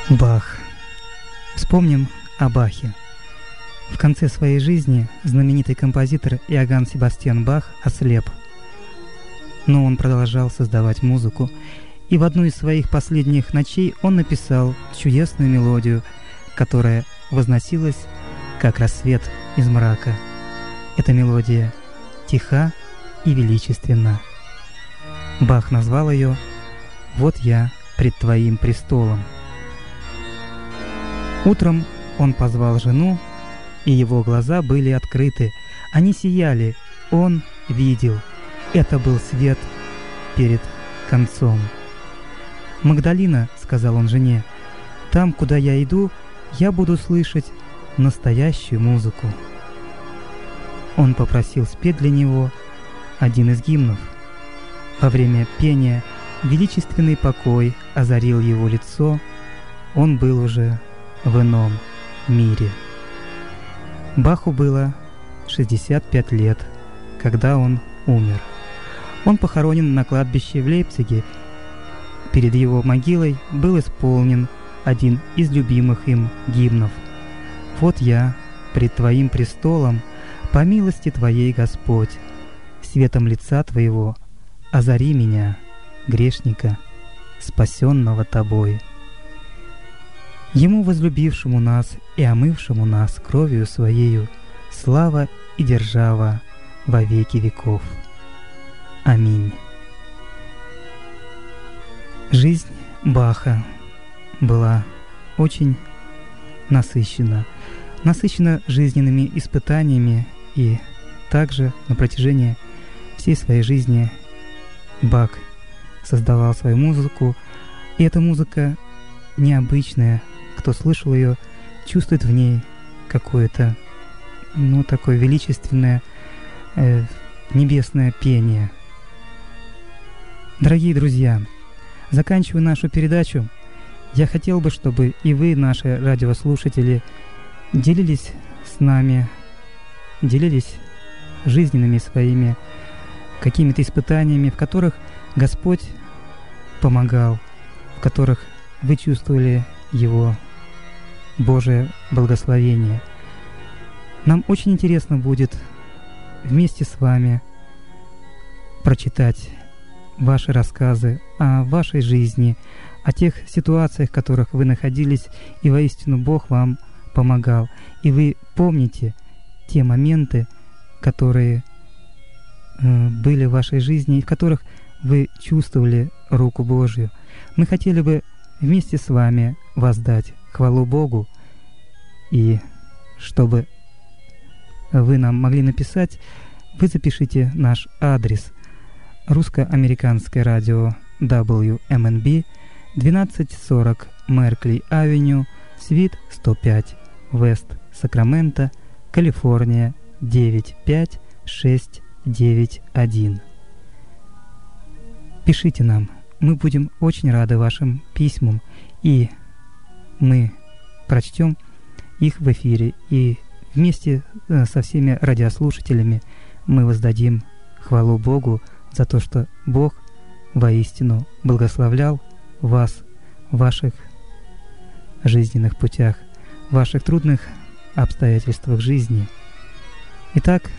Бах. Вспомним о Бахе. В конце своей жизни знаменитый композитор Иоганн Себастьян Бах ослеп. Но он продолжал создавать музыку, и в одну из своих последних ночей он написал чудесную мелодию, которая возносилась, как рассвет из мрака. Эта мелодия тиха и величественна. Бах назвал ее «Вот я пред твоим престолом». Утром он позвал жену, и его глаза были открыты. Они сияли, он видел. Это был свет перед концом. «Магдалина», — сказал он жене, — «там, куда я иду, я буду слышать настоящую музыку». Он попросил спеть для него один из гимнов. Во время пения величественный покой озарил его лицо, он был уже в ином мире. Баху было 65 лет, когда он умер. Он похоронен на кладбище в Лейпциге. Перед его могилой был исполнен один из любимых им гимнов. «Вот я пред Твоим престолом, по милости Твоей, Господь, светом лица Твоего озари меня, грешника, спасенного Тобой». Ему, возлюбившему нас и омывшему нас кровью Своею, слава и держава во веки веков. Аминь. Жизнь Баха была очень насыщена жизненными испытаниями, и также на протяжении всей своей жизни Бах создавал свою музыку, и эта музыка необычная. Кто слышал ее, чувствует в ней какое-то, такое величественное небесное пение. Дорогие друзья, заканчивая нашу передачу, я хотел бы, чтобы и вы, наши радиослушатели, делились с нами, делились жизненными своими какими-то испытаниями, в которых Господь помогал, в которых вы чувствовали Его Божие благословение. Нам очень интересно будет вместе с вами прочитать ваши рассказы о вашей жизни, о тех ситуациях, в которых вы находились, и воистину Бог вам помогал. И вы помните те моменты, которые были в вашей жизни, и в которых вы чувствовали руку Божью. Мы хотели бы вместе с вами воздать хвалу Богу, и чтобы вы нам могли написать, вы запишите наш адрес: русско-американское радио WMNB, 1240 Меркли-авеню, Свит 105, Вест, Сакраменто, Калифорния, 95691. Пишите нам, мы будем очень рады вашим письмам, и мы прочтем их в эфире, и вместе со всеми радиослушателями мы воздадим хвалу Богу за то, что Бог воистину благословлял вас в ваших жизненных путях, в ваших трудных обстоятельствах жизни. Итак,